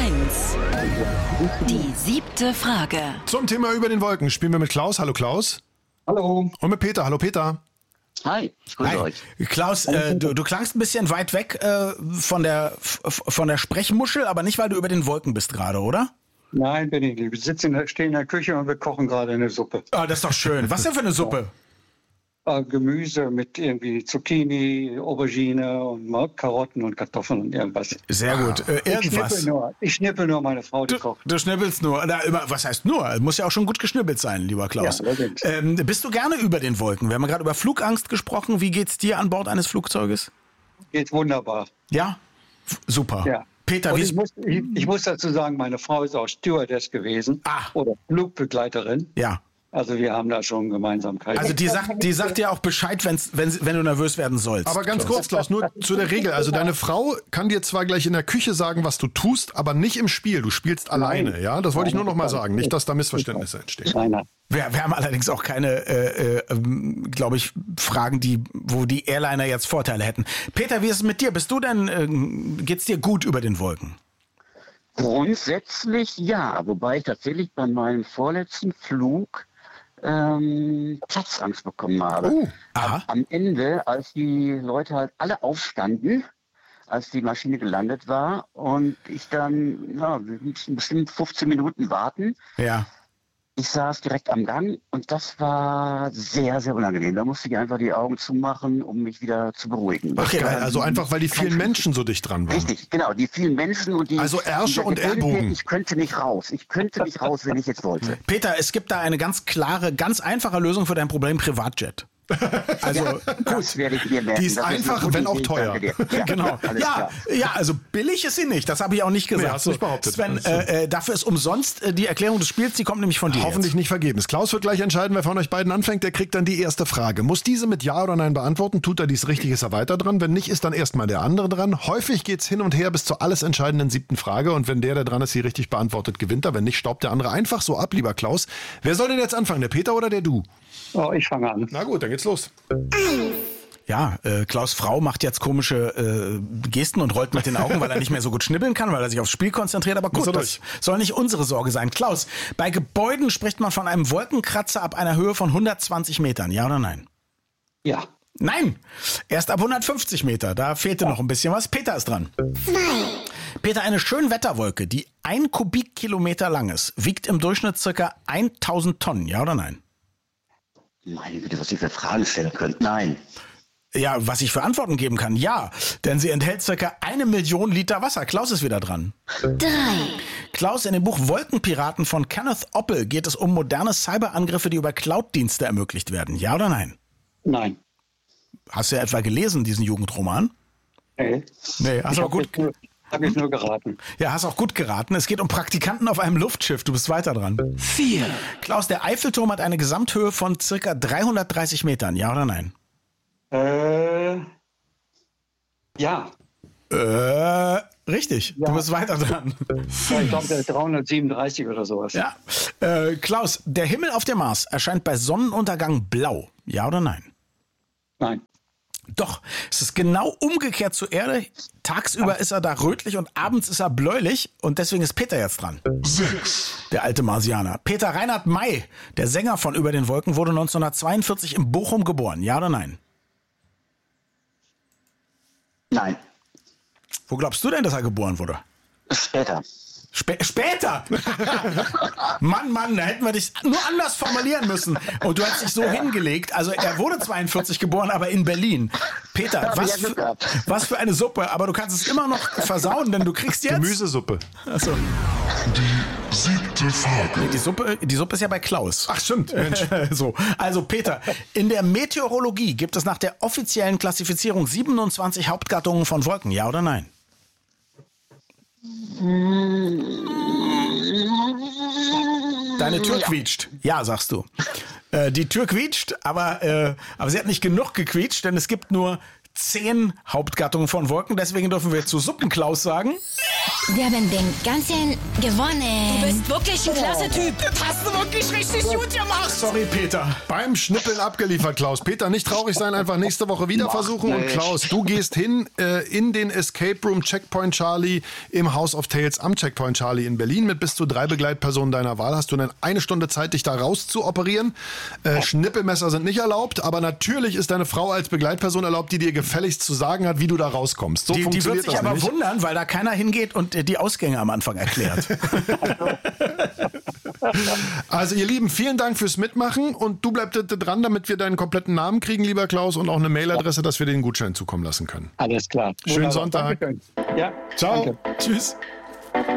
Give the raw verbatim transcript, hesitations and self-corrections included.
eins. Die siebte Frage. Zum Thema über den Wolken spielen wir mit Klaus. Hallo Klaus. Hallo. Und mit Peter. Hallo Peter. Hi, ich grüße Hi. euch. Klaus, äh, du, du klangst ein bisschen weit weg äh, von der f- von der Sprechmuschel, aber nicht, weil du über den Wolken bist gerade, oder? Nein, bin ich nicht. Wir sitzen in der, stehen in der Küche und wir kochen gerade eine Suppe. Ah, das ist doch schön. Was denn für eine Suppe? Äh, Gemüse mit irgendwie Zucchini, Aubergine und Ma- Karotten und Kartoffeln und irgendwas. Sehr gut. Äh, Ich irgendwas. schnippel nur, ich schnippel nur meine Frau, die Du, kocht. du schnippelst nur. Na, immer, was heißt nur? Muss ja auch schon gut geschnippelt sein, lieber Klaus. Ja, allerdings. ähm, bist du gerne über den Wolken? Wir haben gerade über Flugangst gesprochen. Wie geht's dir an Bord eines Flugzeuges? Geht wunderbar. Ja? F- super. Ja. Peter, Und wie ich ist... muss, ich, ich muss dazu sagen, meine Frau ist auch Stewardess gewesen Ah. oder Flugbegleiterin. Ja. Also wir haben da schon Gemeinsamkeiten. Also die sagt, die sagt dir auch Bescheid, wenn's, wenn, wenn du nervös werden sollst. Aber ganz kurz, Klaus, nur zu der Regel. Also deine Frau kann dir zwar gleich in der Küche sagen, was du tust, aber nicht im Spiel. Du spielst alleine, ja? Das wollte ich nur noch mal sagen. Nicht, dass da Missverständnisse entstehen. Nein, nein. Wir, wir haben allerdings auch keine, äh, äh, ähm, glaube ich, Fragen, die, wo die Airliner jetzt Vorteile hätten. Peter, wie ist es mit dir? Bist du denn, ähm, geht's dir gut über den Wolken? Grundsätzlich ja, wobei ich tatsächlich bei meinem vorletzten Flug ähm, Platzangst bekommen habe. Oh, aha. Am, am Ende, als die Leute halt alle aufstanden, als die Maschine gelandet war und ich dann, ja, wir mussten bestimmt fünfzehn Minuten warten. Ja. Ich saß direkt am Gang und das war sehr, sehr unangenehm. Da musste ich einfach die Augen zumachen, um mich wieder zu beruhigen. Ach Okay, geil, weil- also einfach, weil die vielen Menschen so dicht dran waren. Richtig, genau, die vielen Menschen und die... Also Ärsche dieser und Gedanke, Ellbogen. Ich könnte nicht raus, ich könnte nicht raus, wenn ich jetzt wollte. Peter, es gibt da eine ganz klare, ganz einfache Lösung für dein Problem, Privatjet. Also, Das werde ich mir merken. Die ist Das eine einfach, gute wenn auch Idee, teuer. danke dir. Ja, genau. alles Ja, klar. ja, also billig ist sie nicht. Das habe ich auch nicht gesagt. Nee, hast du nicht behauptet. Sven, Also- äh, äh, dafür ist umsonst äh, die Erklärung des Spiels, die kommt nämlich von dir. Hoffentlich nicht vergebens. Klaus wird gleich entscheiden, wer von euch beiden anfängt. Der kriegt dann die erste Frage. Muss diese mit Ja oder Nein beantworten? Tut er dies richtig, ist er weiter dran. Wenn nicht, ist dann erstmal der andere dran. Häufig geht's hin und her bis zur alles entscheidenden siebten Frage. Und wenn der, der dran ist, sie richtig beantwortet, gewinnt er. Wenn nicht, staubt der andere einfach so ab, lieber Klaus. Wer soll denn jetzt anfangen, der Peter oder der du? Oh, ich fange an. Na gut, dann geht's los. Ja, äh, Klaus' Frau macht jetzt komische äh, Gesten und rollt mit den Augen, weil er nicht mehr so gut schnibbeln kann, weil er sich aufs Spiel konzentriert. Aber Muss er gut, das soll nicht unsere Sorge sein. Klaus, bei Gebäuden spricht man von einem Wolkenkratzer ab einer Höhe von hundertzwanzig Metern. Ja oder nein? Ja. Nein, erst ab hundertfünfzig Meter. Da fehlte noch ein bisschen was. Peter ist dran. Peter, eine Schönwetterwolke, die ein Kubikkilometer lang ist, wiegt im Durchschnitt circa tausend Tonnen. Ja oder nein? Meine Güte, was ich für Fragen stellen könnte. Nein. Ja, was ich für Antworten geben kann, ja. Denn sie enthält circa eine Million Liter Wasser. Klaus ist wieder dran. drei. Klaus, in dem Buch Wolkenpiraten von Kenneth Oppel geht es um moderne Cyberangriffe, die über Cloud-Dienste ermöglicht werden. Ja oder nein? Nein. Hast du ja etwa gelesen, diesen Jugendroman? Hey. Nee, hast Ich auch gut, habe hab ich nur geraten. ja, hast auch gut geraten. Es geht um Praktikanten auf einem Luftschiff. Du bist weiter dran. vier. Klaus, der Eiffelturm hat eine Gesamthöhe von circa dreihundertdreißig Metern. Ja oder nein? Äh, ja. Äh, richtig. Du bist weiter dran. Ja, ich glaube, der ist dreihundertsiebenunddreißig oder sowas. Ja. Äh, Klaus, der Himmel auf dem Mars erscheint bei Sonnenuntergang blau. Ja oder nein? Nein. Doch, es ist genau umgekehrt zur Erde. Tagsüber ist er da rötlich und abends ist er bläulich und deswegen ist Peter jetzt dran. sechs, Der alte Marsianer. Peter Reinhard May, der Sänger von Über den Wolken, wurde neunzehnhundertzweiundvierzig in Bochum geboren. Ja oder nein? Nein. Wo glaubst du denn, dass er geboren wurde? Später. Spä später! Mann, Mann, da hätten wir dich nur anders formulieren müssen. Und du hast dich so hingelegt. Also er wurde zweiundvierzig geboren, aber in Berlin. Peter, hab ich was ja Glück für, gehabt. was für eine Suppe. Aber du kannst es immer noch versauen, denn du kriegst jetzt... Gemüsesuppe. Achso. siebte Frage. Die Suppe, die Suppe ist ja bei Klaus. Ach stimmt, Mensch. So, also Peter, in der Meteorologie gibt es nach der offiziellen Klassifizierung siebenundzwanzig Hauptgattungen von Wolken. Ja oder nein? Deine Tür quietscht. Ja, sagst du. Äh, die Tür quietscht, aber, äh, aber sie hat nicht genug gequietscht, denn es gibt nur zehn Hauptgattungen von Wolken. Deswegen dürfen wir zu Suppenklaus sagen. Wir haben den ganzen gewonnen. Du bist wirklich ein klasse Typ. Das hast du wirklich richtig gut gemacht. Sorry, Peter. Beim Schnippeln abgeliefert, Klaus. Peter, nicht traurig sein, einfach nächste Woche wieder versuchen. Und Klaus, du gehst hin äh, in den Escape Room Checkpoint Charlie im House of Tales am Checkpoint Charlie in Berlin. Mit bis zu drei Begleitpersonen deiner Wahl hast du dann eine Stunde Zeit, dich da raus zu operieren. Äh, Schnippelmesser sind nicht erlaubt, aber natürlich ist deine Frau als Begleitperson erlaubt, die dir gefälligst zu sagen hat, wie du da rauskommst. So Die, die wird funktioniert sich das aber nicht. wundern, weil da keiner hingeht und äh, die Ausgänge am Anfang erklärt. Also ihr Lieben, vielen Dank fürs Mitmachen und du bleibst dran, damit wir deinen kompletten Namen kriegen, lieber Klaus, und auch eine Mailadresse, dass wir den Gutschein zukommen lassen können. Alles klar. Schönen Wunderbar. Sonntag. Dankeschön. Ja, Ciao. danke. Tschüss.